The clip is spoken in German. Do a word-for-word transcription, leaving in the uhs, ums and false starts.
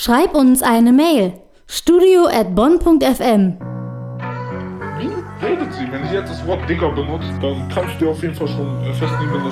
Schreib uns eine Mail. studio at bonn punkt f m. Wie redet sie? Wenn sie jetzt das Wort Dicker benutzt, dann kann ich dir auf jeden Fall schon festnehmen,